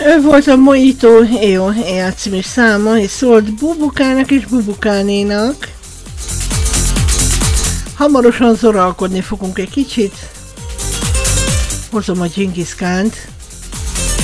Ő volt a Mojito EO című száma, és szólt Bubukának és Bubukánénak. Hamarosan zoralkodni fogunk egy kicsit. Hozom a Dzsingiszkánt.